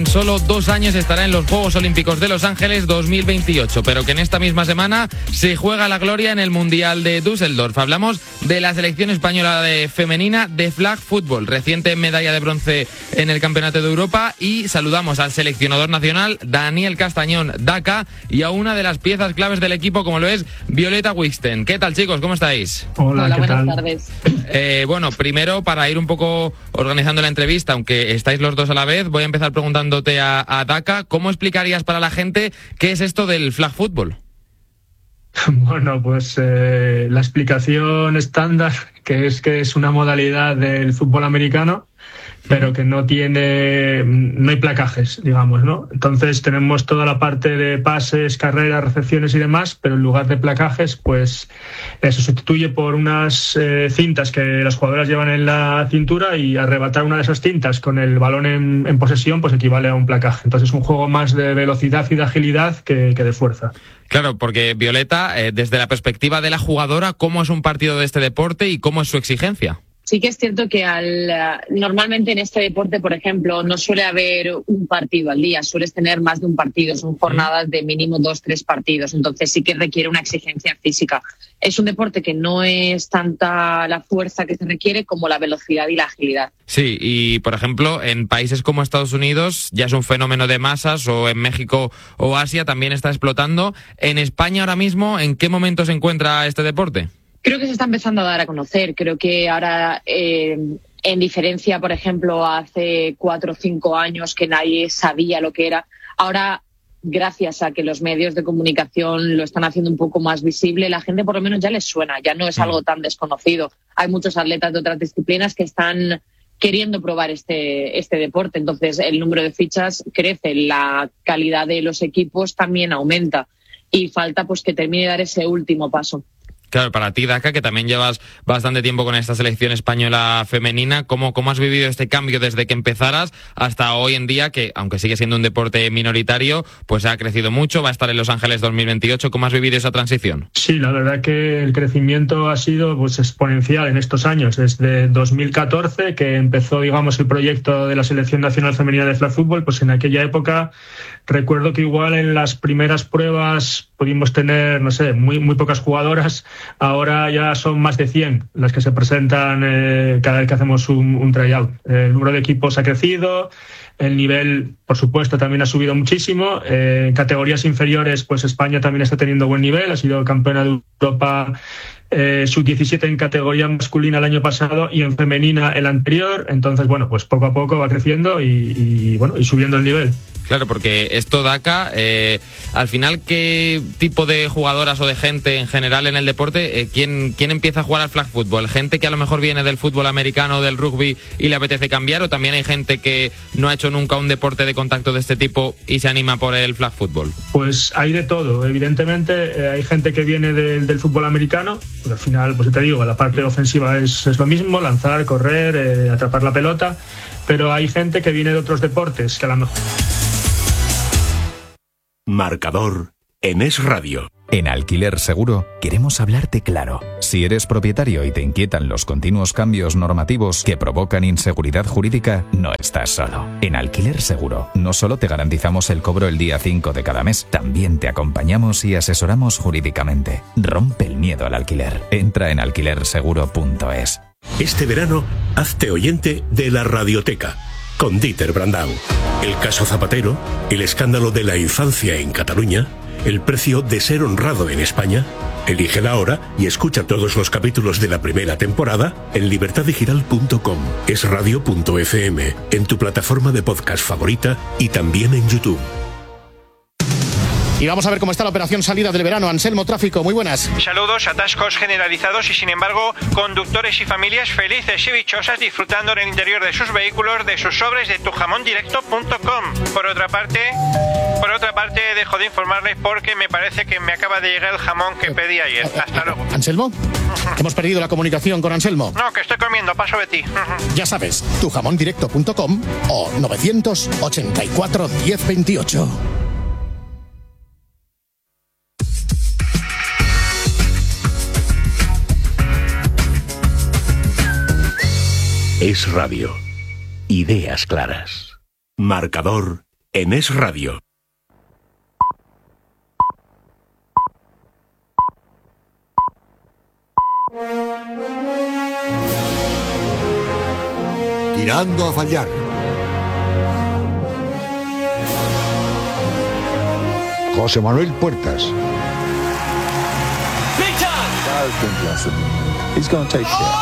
Solo 2 años estará en los Juegos Olímpicos de Los Ángeles 2028, pero que en esta misma semana se juega la gloria en el Mundial de Düsseldorf. Hablamos de la selección española femenina de flag football, reciente medalla de bronce en el Campeonato de Europa, y saludamos al seleccionador nacional Daniel Castañón, Daka, y a una de las piezas claves del equipo, como lo es Violeta Wiksten. ¿Qué tal, chicos? ¿Cómo estáis? Hola, buenas tardes. Bueno, primero, para ir un poco organizando la entrevista, aunque estáis los dos a la vez, voy a empezar preguntándote a Daka, ¿cómo explicarías para la gente qué es esto del flag football? Bueno, pues la explicación estándar, que es una modalidad del fútbol americano, pero que no hay placajes, digamos, ¿no? Entonces tenemos toda la parte de pases, carreras, recepciones y demás, pero en lugar de placajes, pues se sustituye por unas cintas que las jugadoras llevan en la cintura, y arrebatar una de esas cintas con el balón en posesión, pues equivale a un placaje. Entonces es un juego más de velocidad y de agilidad que de fuerza. Claro, porque Violeta, desde la perspectiva de la jugadora, ¿cómo es un partido de este deporte y cómo es su exigencia? Sí que es cierto que normalmente en este deporte, por ejemplo, no suele haber un partido al día, sueles tener más de un partido, son jornadas de mínimo 2-3 partidos, entonces sí que requiere una exigencia física. Es un deporte que no es tanta la fuerza que se requiere como la velocidad y la agilidad. Sí, y por ejemplo, en países como Estados Unidos ya es un fenómeno de masas, o en México o Asia también está explotando. En España ahora mismo, ¿en qué momento se encuentra este deporte? Creo que se está empezando a dar a conocer. Creo que ahora, en diferencia, por ejemplo, hace 4 o 5 años que nadie sabía lo que era, ahora, gracias a que los medios de comunicación lo están haciendo un poco más visible, la gente por lo menos ya les suena, ya no es algo tan desconocido. Hay muchos atletas de otras disciplinas que están queriendo probar este deporte, entonces el número de fichas crece, la calidad de los equipos también aumenta, y falta pues que termine de dar ese último paso. Claro, para ti, Daka, que también llevas bastante tiempo con esta selección española femenina, ¿cómo has vivido este cambio desde que empezaras hasta hoy en día, que aunque sigue siendo un deporte minoritario, pues ha crecido mucho, va a estar en Los Ángeles 2028? ¿Cómo has vivido esa transición? Sí, la verdad que el crecimiento ha sido pues exponencial en estos años. Desde 2014, que empezó, digamos, el proyecto de la Selección Nacional Femenina de Flag Football, pues en aquella época recuerdo que igual en las primeras pruebas pudimos tener, no sé, muy pocas jugadoras. Ahora ya son más de 100 las que se presentan cada vez que hacemos un tryout. El número de equipos ha crecido, el nivel, por supuesto, también ha subido muchísimo. En categorías inferiores, pues España también está teniendo buen nivel, ha sido campeona de Europa sub-17 en categoría masculina el año pasado y en femenina el anterior. Entonces, bueno, pues poco a poco va creciendo y subiendo el nivel. Claro, porque esto, Daka, al final, ¿qué tipo de jugadoras o de gente en general en el deporte, quién empieza a jugar al flag football? ¿Gente que a lo mejor viene del fútbol americano o del rugby y le apetece cambiar, o también hay gente que no ha hecho nunca un deporte de contacto de este tipo y se anima por el flag football? Pues hay de todo. Evidentemente hay gente que viene del fútbol americano, porque al final, pues te digo, la parte ofensiva es lo mismo, lanzar, correr, atrapar la pelota, pero hay gente que viene de otros deportes que a lo mejor... Marcador en Es Radio. En Alquiler Seguro queremos hablarte claro. Si eres propietario y te inquietan los continuos cambios normativos que provocan inseguridad jurídica, no estás solo. En Alquiler Seguro no solo te garantizamos el cobro el día 5 de cada mes, también te acompañamos y asesoramos jurídicamente. Rompe el miedo al alquiler. Entra en alquilerseguro.es. Este verano, hazte oyente de La Radioteca, con Dieter Brandau. El caso Zapatero, el escándalo de la infancia en Cataluña, el precio de ser honrado en España. Elígela ahora y escucha todos los capítulos de la primera temporada en libertaddigital.com, esradio.fm, en tu plataforma de podcast favorita y también en YouTube. Y vamos a ver cómo está la operación salida del verano. Anselmo, tráfico, muy buenas. Saludos, atascos generalizados y sin embargo conductores y familias felices y dichosas disfrutando en el interior de sus vehículos de sus sobres de tujamondirecto.com. Por otra parte, dejo de informarles porque me parece que me acaba de llegar el jamón que pedí ayer. Hasta luego. ¿Anselmo? Hemos perdido la comunicación con Anselmo. No, que estoy comiendo, paso de ti. Ya sabes, tujamondirecto.com o 984 1028. Es Radio. Ideas claras. Marcador en Es Radio. Tirando a fallar. José Manuel Puertas. He's going to take care.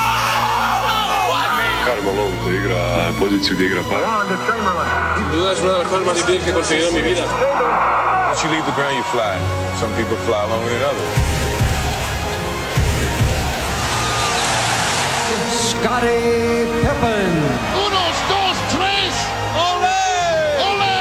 Carmelo te igra poziciju gdje igra par. Sin duda es una de las cosas más difíciles que he conseguido en mi vida. Once you leave the ground, you fly. Some people fly longer than others. Scottie Pippen. 1, 2, 3. ¡Olé! ¡Olé!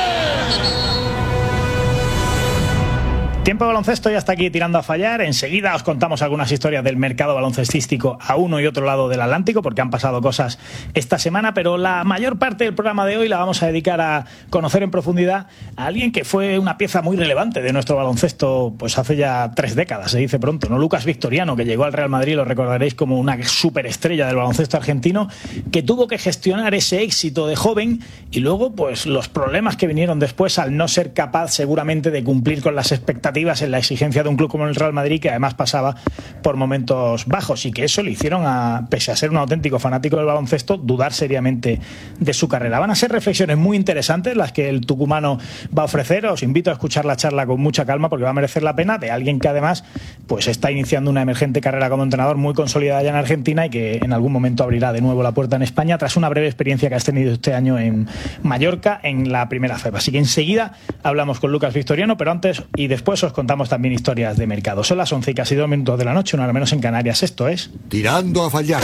Tiempo de baloncesto y hasta aquí Tirando a Fallar. Enseguida os contamos algunas historias del mercado baloncestístico a uno y otro lado del Atlántico, porque han pasado cosas esta semana, pero la mayor parte del programa de hoy la vamos a dedicar a conocer en profundidad a alguien que fue una pieza muy relevante de nuestro baloncesto pues hace ya 3 décadas, se dice pronto, ¿no? Lucas Victoriano, que llegó al Real Madrid, lo recordaréis como una superestrella del baloncesto argentino, que tuvo que gestionar ese éxito de joven y luego pues los problemas que vinieron después al no ser capaz seguramente de cumplir con las expectativas en la exigencia de un club como el Real Madrid, que además pasaba por momentos bajos, y que eso le hicieron, pese a ser un auténtico fanático del baloncesto, dudar seriamente de su carrera. Van a ser reflexiones muy interesantes las que el tucumano va a ofrecer. Os invito a escuchar la charla con mucha calma, porque va a merecer la pena, de alguien que además pues está iniciando una emergente carrera como entrenador muy consolidada ya en Argentina y que en algún momento abrirá de nuevo la puerta en España tras una breve experiencia que has tenido este año en Mallorca en la primera FEB. Así que enseguida hablamos con Lucas Victoriano, pero antes y después os contamos también historias de mercado. Son las 11 y casi 2 minutos de la noche, una hora menos en Canarias. Esto es Tirando a Fallar.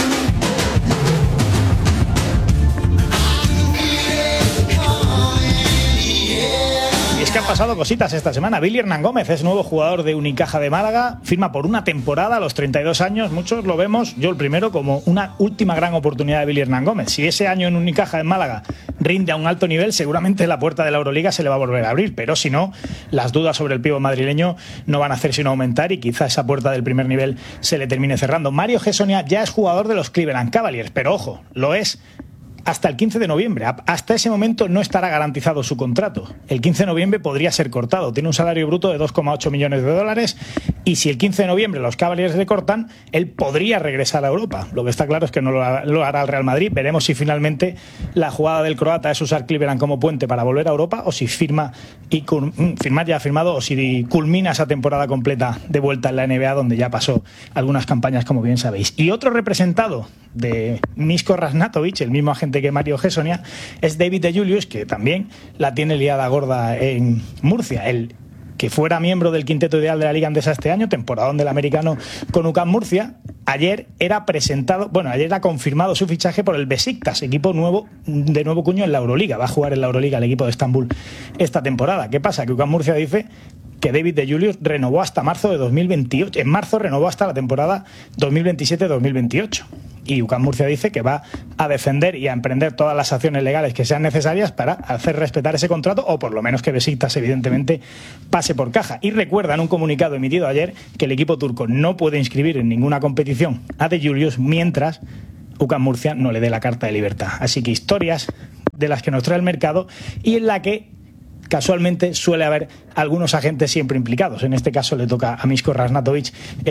Que han pasado cositas esta semana. Billy Hernán Gómez es nuevo jugador de Unicaja de Málaga, firma por una temporada a los 32 años. Muchos lo vemos, yo el primero, como una última gran oportunidad de Billy Hernán Gómez. Si ese año en Unicaja de Málaga rinde a un alto nivel, seguramente la puerta de la Euroliga se le va a volver a abrir, pero si no, las dudas sobre el pívot madrileño no van a hacer sino aumentar y quizá esa puerta del primer nivel se le termine cerrando. Mario Gessonia ya es jugador de los Cleveland Cavaliers, pero ojo, lo es hasta el 15 de noviembre. Hasta ese momento no estará garantizado su contrato. El 15 de noviembre podría ser cortado. Tiene un salario bruto de 2,8 millones de dólares y si el 15 de noviembre los Cavaliers le cortan, él podría regresar a Europa. Lo que está claro es que no lo hará el Real Madrid. Veremos si finalmente la jugada del croata es usar Cleveland como puente para volver a Europa o si firmar ya ha firmado o si culmina esa temporada completa de vuelta en la NBA, donde ya pasó algunas campañas, como bien sabéis. Y otro representado de Misko Rasnatovic, el mismo agente que Mario Gessonia, es David de Julius, que también la tiene liada gorda en Murcia. El que fuera miembro del quinteto ideal de la Liga Andesa este año, temporadón del americano con UCAM Murcia, ayer era confirmado su fichaje por el Besiktas, equipo de nuevo cuño en la Euroliga. Va a jugar en la Euroliga el equipo de Estambul esta temporada. ¿Qué pasa? Que UCAM Murcia dice que David de Julius renovó hasta marzo de 2028. En marzo renovó hasta la temporada 2027-2028. Y UCAM Murcia dice que va a defender y a emprender todas las acciones legales que sean necesarias para hacer respetar ese contrato, o por lo menos que Besiktas evidentemente pase por caja. Y recuerda en un comunicado emitido ayer que el equipo turco no puede inscribir en ninguna competición a de Julius mientras UCAM Murcia no le dé la carta de libertad. Así que historias de las que nos trae el mercado y en la que casualmente suele haber algunos agentes siempre implicados. En este caso le toca a Misko Rasnatovic,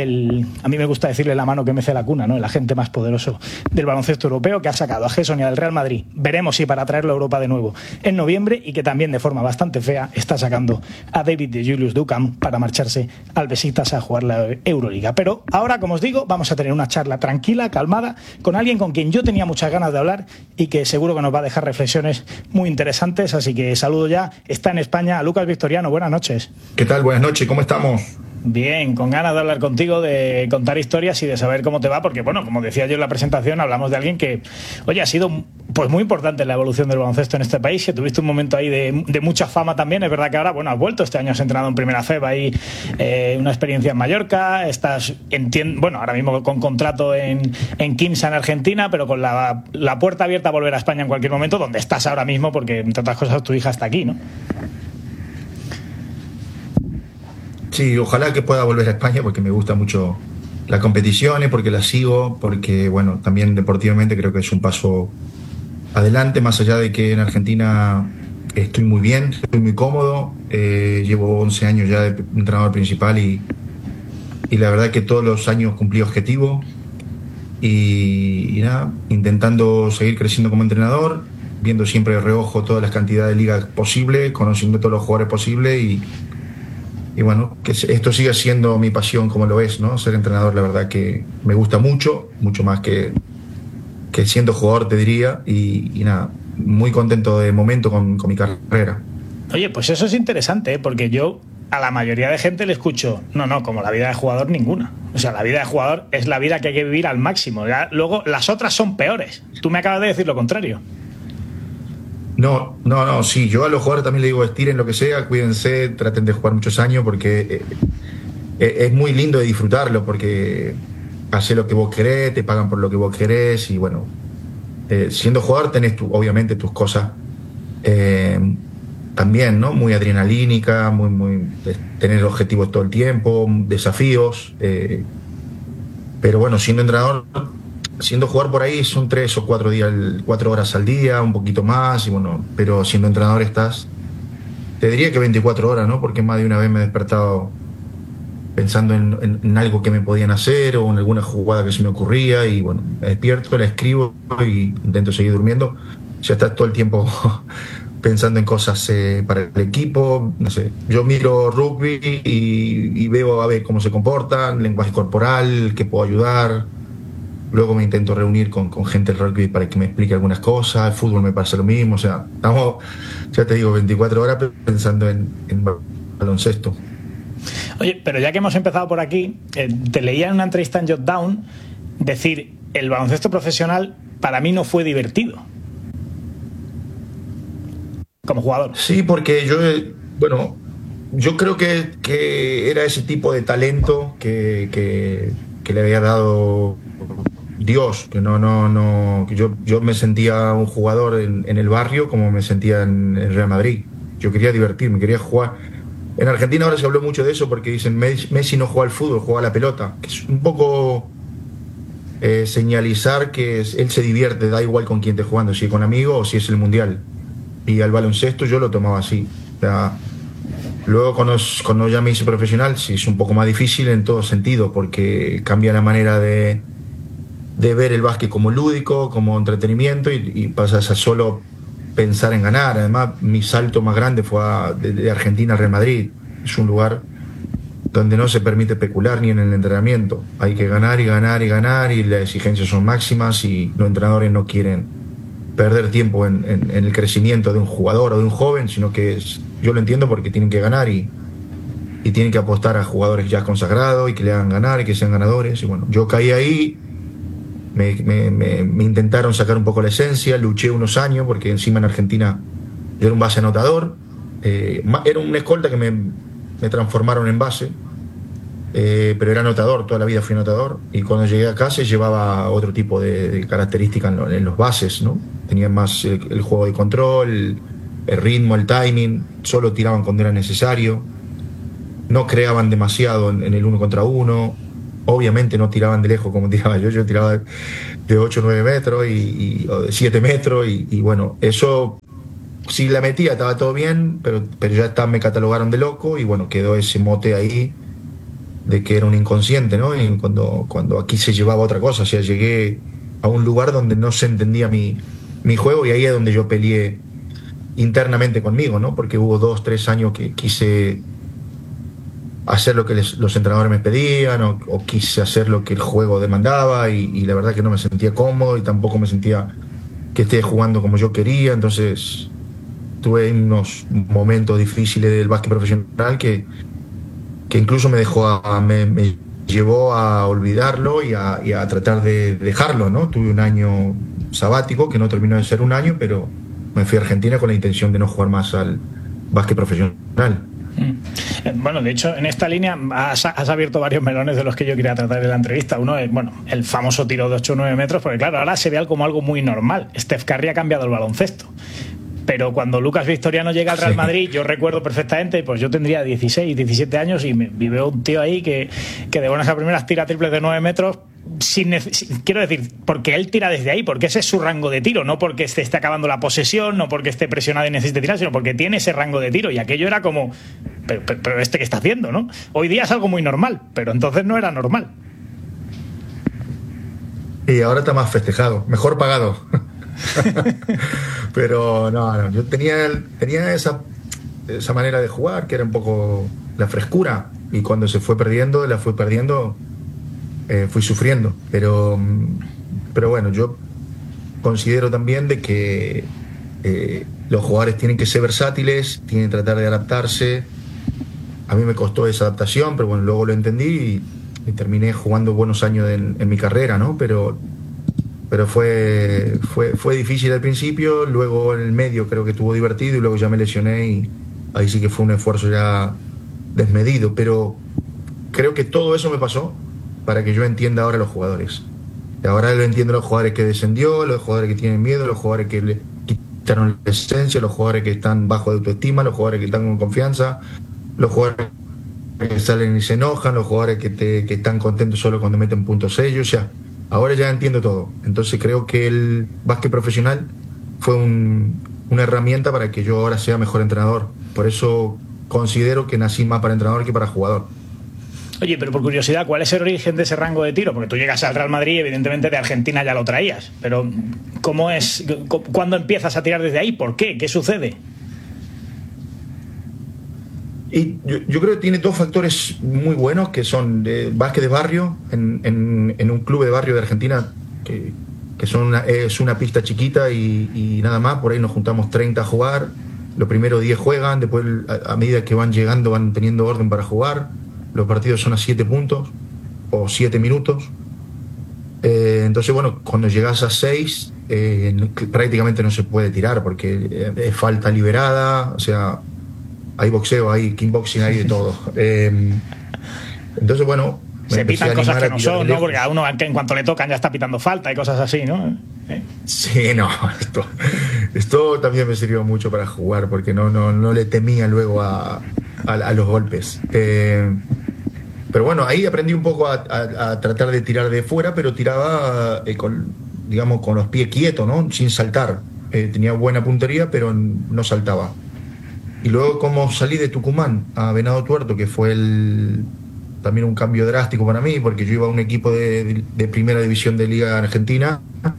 a mí me gusta decirle la mano que mece la cuna, ¿no? El agente más poderoso del baloncesto europeo, que ha sacado a Gessonia del Real Madrid. Veremos si para traerlo a Europa de nuevo en noviembre, y que también de forma bastante fea está sacando a David de Julius de UCAM para marcharse al Besiktas a jugar la Euroliga. Pero ahora, como os digo, vamos a tener una charla tranquila, calmada, con alguien con quien yo tenía muchas ganas de hablar y que seguro que nos va a dejar reflexiones muy interesantes. Así que saludo ya. Está en España Lucas Victoriano. Buenas noches. ¿Qué tal? Buenas noches, ¿cómo estamos? Bien, con ganas de hablar contigo, de contar historias y de saber cómo te va, porque bueno, como decía yo en la presentación, hablamos de alguien que, oye, ha sido pues muy importante en la evolución del baloncesto en este país, que tuviste un momento ahí de mucha fama también. Es verdad que ahora, bueno, has vuelto, este año has entrenado en Primera FEB, ahí una experiencia en Mallorca, estás, bueno, ahora mismo con contrato en Quimsa en Argentina, pero con la puerta abierta a volver a España en cualquier momento, donde estás ahora mismo, porque entre otras cosas tu hija está aquí, ¿no? Sí, ojalá que pueda volver a España, porque me gusta mucho las competiciones, porque las sigo, porque bueno, también deportivamente creo que es un paso adelante, más allá de que en Argentina estoy muy bien, estoy muy cómodo. Llevo 11 años ya de entrenador principal y la verdad que todos los años cumplí objetivo y nada, intentando seguir creciendo como entrenador, viendo siempre de reojo todas las cantidades de ligas posibles, conociendo todos los jugadores posibles y bueno, que esto siga siendo mi pasión como lo es, ¿no? Ser entrenador, la verdad que me gusta mucho más que siendo jugador, te diría, y nada, muy contento de momento con mi carrera. Oye, pues eso es interesante, ¿eh? Porque yo a la mayoría de gente le escucho, no, como la vida de jugador ninguna. O sea, la vida de jugador es la vida que hay que vivir al máximo. Ya, luego, las otras son peores. Tú me acabas de decir lo contrario. No, sí, yo a los jugadores también les digo, estiren lo que sea, cuídense, traten de jugar muchos años porque es muy lindo de disfrutarlo, porque haces lo que vos querés, te pagan por lo que vos querés y bueno, siendo jugador tenés obviamente tus cosas también, ¿no? Muy adrenalínica, muy tener objetivos todo el tiempo, desafíos, pero bueno, siendo entrenador, siendo jugador por ahí son 3 o 4 horas al día, un poquito más, y bueno, pero siendo entrenador te diría que 24 horas, ¿no? Porque más de una vez me he despertado pensando en algo que me podían hacer o en alguna jugada que se me ocurría y bueno, me despierto, la escribo y intento seguir durmiendo. Ya estás todo el tiempo pensando en cosas para el equipo, no sé. Yo miro rugby y veo a ver cómo se comportan, lenguaje corporal, qué puedo ayudar. Luego me intento reunir con gente del rugby para que me explique algunas cosas. El fútbol me pasa lo mismo. O sea, estamos, ya te digo, 24 horas pensando en baloncesto. Oye, pero ya que hemos empezado por aquí, te leía en una entrevista en Jotdown decir, el baloncesto profesional para mí no fue divertido. Como jugador. Sí, porque yo creo que era ese tipo de talento que le había dado Dios, que yo me sentía un jugador en el barrio como me sentía en el Real Madrid. Yo quería divertirme, quería jugar. En Argentina ahora se habló mucho de eso porque dicen Messi no juega al fútbol, juega a la pelota, que es un poco señalizar que él se divierte, da igual con quién esté jugando, si es con amigos o si es el mundial. Y al baloncesto yo lo tomaba así. O sea, luego cuando ya me hice profesional sí es un poco más difícil en todo sentido porque cambia la manera de ver el básquet como lúdico, como entretenimiento y pasas a solo pensar en ganar. Además mi salto más grande fue de Argentina al Real Madrid. Es un lugar donde no se permite especular ni en el entrenamiento. Hay que ganar y ganar y ganar y las exigencias son máximas y los entrenadores no quieren perder tiempo en el crecimiento de un jugador o de un joven, sino que yo lo entiendo porque tienen que ganar y tienen que apostar a jugadores ya consagrados y que le hagan ganar y que sean ganadores. Y bueno, yo caí ahí, me intentaron sacar un poco la esencia, luché unos años porque encima en Argentina yo era un base anotador, era un escolta que me transformaron en base, pero era anotador, toda la vida fui anotador y cuando llegué acá se llevaba otro tipo de características en los bases, ¿no? Tenían más el juego de control, el ritmo, el timing, solo tiraban cuando era necesario, no creaban demasiado en el 1 contra 1, obviamente no tiraban de lejos como tiraba yo tiraba de 8 o 9 metros o de 7 metros y bueno, eso si la metía estaba todo bien, pero ya me catalogaron de loco y bueno, quedó ese mote ahí de que era un inconsciente, ¿no? Y cuando aquí se llevaba otra cosa, o sea, llegué a un lugar donde no se entendía mi juego y ahí es donde yo peleé internamente conmigo, ¿no? Porque hubo 2-3 años que quise hacer lo que los entrenadores me pedían o quise hacer lo que el juego demandaba y la verdad que no me sentía cómodo y tampoco me sentía que esté jugando como yo quería, entonces tuve unos momentos difíciles del básquet profesional que incluso me llevó a olvidarlo y a tratar de dejarlo, ¿no? Tuve un año sabático que no terminó de ser un año, pero me fui a Argentina con la intención de no jugar más al básquet profesional. Bueno, de hecho, en esta línea has abierto varios melones de los que yo quería tratar en la entrevista. Uno es, bueno, el famoso tiro de 8 o 9 metros, porque claro, ahora se ve como algo muy normal. Steph Curry ha cambiado el baloncesto. Pero cuando Lucas Victoriano llega al Real Madrid, yo recuerdo perfectamente, pues yo tendría 16, 17 años y veo un tío ahí que de buenas a primeras tira triples de 9 metros quiero decir, porque él tira desde ahí, porque ese es su rango de tiro, no porque esté acabando la posesión, no porque esté presionado y necesite tirar, sino porque tiene ese rango de tiro. Y aquello era como, pero ¿este qué está haciendo, no? Hoy día es algo muy normal, pero entonces no era normal. Y ahora está más festejado, mejor pagado. Pero no, yo tenía esa manera de jugar, que era un poco la frescura, y cuando se fue perdiendo, fui sufriendo. Pero bueno, yo considero también de que los jugadores tienen que ser versátiles, tienen que tratar de adaptarse. A mí me costó esa adaptación, pero bueno, luego lo entendí y terminé jugando buenos años en mi carrera, ¿no? Pero fue difícil al principio, luego en el medio creo que estuvo divertido y luego ya me lesioné y ahí sí que fue un esfuerzo ya desmedido, pero creo que todo eso me pasó para que yo entienda ahora a los jugadores. Y ahora lo entiendo a los jugadores que descendió, los jugadores que tienen miedo, los jugadores que le quitaron la esencia, los jugadores que están bajo de autoestima, los jugadores que están con confianza, los jugadores que salen y se enojan, los jugadores que están contentos solo cuando meten puntos ellos. O sea, ahora ya entiendo todo. Entonces creo que el básquet profesional fue una herramienta para que yo ahora sea mejor entrenador. Por eso considero que nací más para entrenador que para jugador. Oye, pero por curiosidad, ¿cuál es el origen de ese rango de tiro? Porque tú llegas al Real Madrid, evidentemente de Argentina ya lo traías, pero ¿cómo es? ¿Cuándo empiezas a tirar desde ahí? ¿Por qué? ¿Qué sucede? Y yo creo que tiene dos factores muy buenos, que son básquet de barrio, en un club de barrio de Argentina, que es una pista chiquita y nada más. Por ahí nos juntamos 30 a jugar, los primeros 10 juegan, después a medida que van llegando van teniendo orden para jugar. Los partidos son a 7 puntos o 7 minutos. Entonces, bueno, cuando llegas a 6, prácticamente no se puede tirar porque es falta liberada, o sea, hay boxeo, hay kickboxing, hay de todo. Entonces, bueno, se pitan cosas que no son, ¿no? Porque a uno en cuanto le tocan ya está pitando falta y cosas así, ¿no? Sí, no, esto también me sirvió mucho para jugar porque no le temía luego a los golpes. Pero bueno, ahí aprendí un poco a tratar de tirar de fuera, pero tiraba con los pies quietos, ¿no? Sin saltar. Tenía buena puntería, pero no saltaba. Y luego, como salí de Tucumán a Venado Tuerto, que fue también un cambio drástico para mí, porque yo iba a un equipo de primera división de Liga Argentina,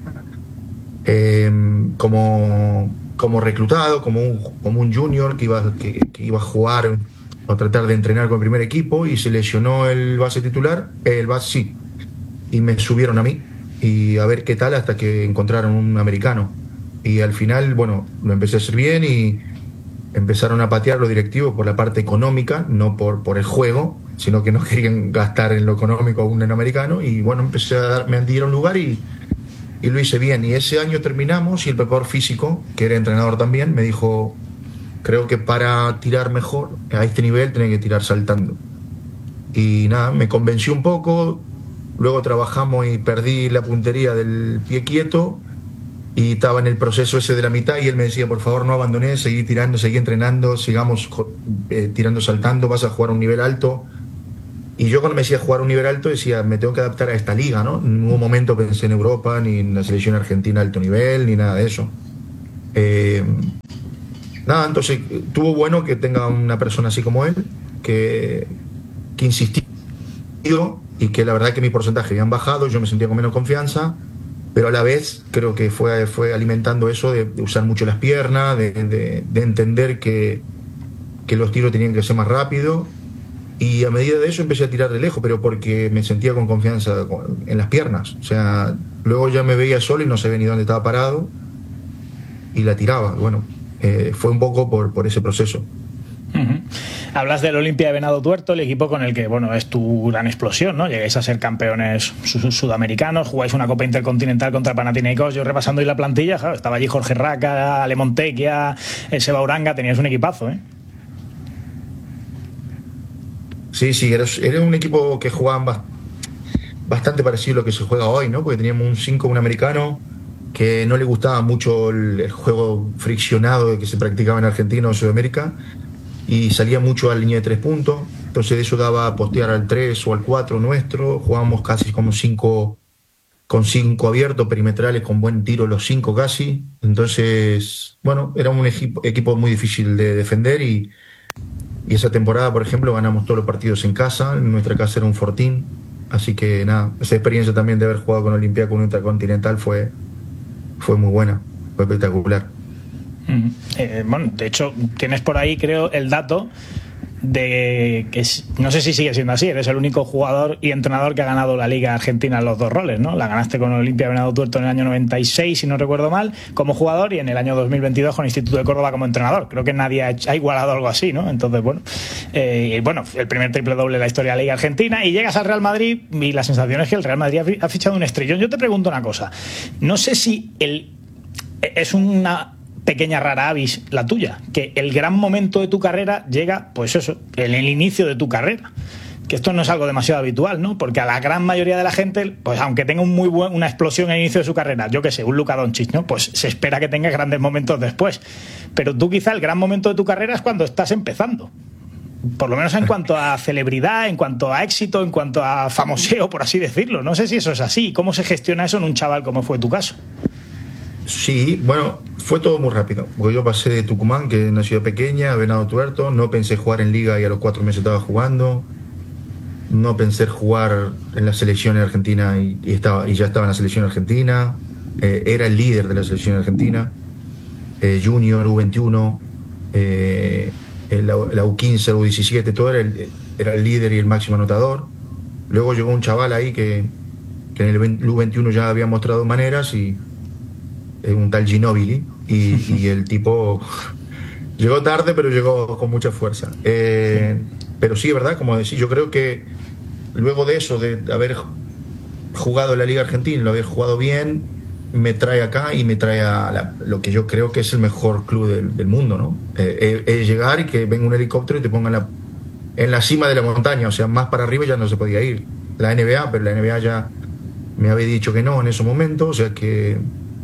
como reclutado, como un junior que iba a jugar o tratar de entrenar con el primer equipo, y se lesionó el base titular, y me subieron a mí y a ver qué tal hasta que encontraron un americano. Y al final, bueno, lo empecé a hacer bien y empezaron a patear los directivos por la parte económica, no por el juego, sino que no querían gastar en lo económico a un americano. Y bueno, me dieron lugar y lo hice bien. Y ese año terminamos y el preparador físico, que era entrenador también, me dijo: creo que para tirar mejor a este nivel tenés que tirar saltando. Y nada, me convenció un poco. Luego trabajamos y perdí la puntería del pie quieto y estaba en el proceso ese de la mitad y él me decía: por favor, no abandones, seguí tirando, seguí entrenando, sigamos tirando, saltando, vas a jugar a un nivel alto. Y yo cuando me decía jugar a un nivel alto decía: me tengo que adaptar a esta liga, ¿no? En ningún momento pensé en Europa, ni en la selección argentina de alto nivel, ni nada de eso. Nada, entonces tuvo bueno que tenga una persona así como él, que insistió, y que la verdad que mis porcentajes habían bajado, yo me sentía con menos confianza, pero a la vez creo que fue alimentando eso de usar mucho las piernas, de entender que los tiros tenían que ser más rápidos, y a medida de eso empecé a tirar de lejos, pero porque me sentía con confianza en las piernas. O sea, luego ya me veía solo y no sabía ni dónde estaba parado y la tiraba. Bueno, fue un poco por ese proceso. Uh-huh. Hablas del Olimpia de Venado Tuerto, el equipo con el que, bueno, es tu gran explosión, ¿no? Llegáis a ser campeones sudamericanos, jugáis una Copa Intercontinental contra Panathinaikos. Yo repasando ahí la plantilla, claro, estaba allí Jorge Raca, Ale Montequia, Seba Uranga, tenías un equipazo, ¿eh? Sí, era un equipo que jugaban bastante parecido a lo que se juega hoy, ¿no? Porque teníamos un 5, un americano, que no le gustaba mucho el juego friccionado que se practicaba en Argentina o en Sudamérica, y salía mucho a la línea de 3 puntos. Entonces eso daba a postear al 3 o al 4 nuestro. Jugábamos casi como 5 con 5 abiertos, perimetrales, con buen tiro los 5 casi. Entonces, bueno, era un equipo muy difícil de defender y esa temporada, por ejemplo, ganamos todos los partidos en casa. En nuestra casa era un fortín. Así que nada, esa experiencia también de haber jugado con Olympiacos con un Intercontinental fue muy buena, fue espectacular. Bueno, de hecho, tienes por ahí, creo, el dato de que no sé si sigue siendo así, eres el único jugador y entrenador que ha ganado la Liga Argentina en los 2 roles, ¿no? La ganaste con Olimpia Venado Tuerto en el año 96, si no recuerdo mal, como jugador, y en el año 2022 con Instituto de Córdoba como entrenador. Creo que nadie ha igualado algo así, ¿no? Entonces, bueno, el primer triple doble de la historia de la Liga Argentina, y llegas al Real Madrid y la sensación es que el Real Madrid ha fichado un estrellón. Yo te pregunto una cosa, no sé si es una pequeña rara avis la tuya, que el gran momento de tu carrera llega, pues eso, en el inicio de tu carrera, que esto no es algo demasiado habitual, ¿no? Porque a la gran mayoría de la gente, pues aunque tenga una explosión en el inicio de su carrera, yo que sé, un Luka Doncic, ¿no? Pues se espera que tenga grandes momentos después, pero tú quizá el gran momento de tu carrera es cuando estás empezando, por lo menos en cuanto a celebridad, en cuanto a éxito, en cuanto a famoseo, por así decirlo. No sé si eso es así. ¿Cómo se gestiona eso en un chaval como fue tu caso? Sí, bueno, fue todo muy rápido, porque yo pasé de Tucumán, que es una ciudad pequeña, a Venado Tuerto, no pensé jugar en Liga y a los 4 meses estaba jugando, no pensé jugar en la selección argentina y ya estaba en la selección argentina, era el líder de la selección argentina, Junior, U21, la U15, la U17, todo era el líder y el máximo anotador. Luego llegó un chaval ahí que en el U21 ya había mostrado maneras, y un tal Ginóbili, y el tipo llegó tarde, pero llegó con mucha fuerza. Pero sí, verdad, como decís, yo creo que luego de eso, de haber jugado en la Liga Argentina, lo haber jugado bien, me trae acá y me trae a lo que yo creo que es el mejor club del mundo, ¿no? Es llegar y que venga un helicóptero y te pongan en la cima de la montaña, o sea, más para arriba ya no se podía ir. La NBA, pero la NBA ya me había dicho que no en ese momento, o sea que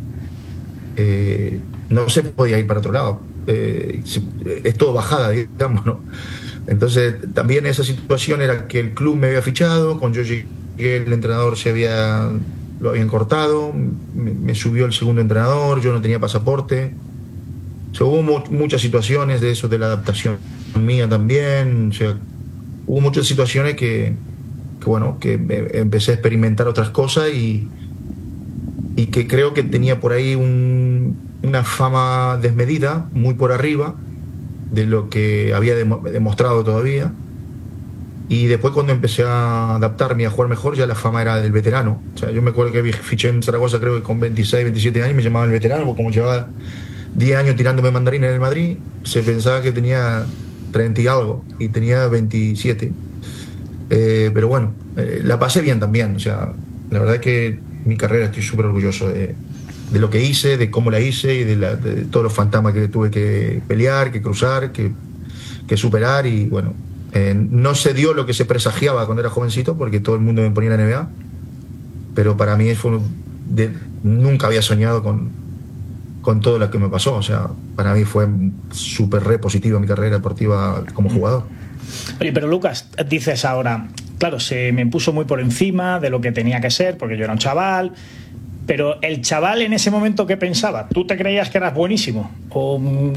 no se podía ir para otro lado. Es todo bajada, digamos, ¿no? Entonces también esa situación era que el club me había fichado, cuando yo llegué el entrenador lo habían cortado, me subió el segundo entrenador, yo no tenía pasaporte. O sea, hubo muchas situaciones de eso, de la adaptación mía también. O sea, hubo muchas situaciones que empecé a experimentar otras cosas y que creo que tenía por ahí una fama desmedida, muy por arriba de lo que había demostrado todavía. Y después, cuando empecé a adaptarme y a jugar mejor, ya la fama era del veterano. O sea, yo me acuerdo que fiché en Zaragoza, creo que con 26, 27 años, me llamaban el veterano, porque como llevaba 10 años tirándome mandarina en el Madrid, se pensaba que tenía 30 y algo, y tenía 27. Pero bueno, la pasé bien también. O sea, la verdad es que mi carrera estoy súper orgulloso de lo que hice, de cómo la hice y de todos los fantasmas que tuve que pelear, que cruzar, que superar. Y bueno, no se dio lo que se presagiaba cuando era jovencito, porque todo el mundo me ponía en la NBA, pero para mí nunca había soñado con todo lo que me pasó. O sea, para mí fue súper positiva mi carrera deportiva como jugador. Oye, pero Lucas, dices ahora, claro, se me puso muy por encima de lo que tenía que ser, porque yo era un chaval. Pero el chaval en ese momento, ¿qué pensaba? ¿Tú te creías que eras buenísimo? ¿O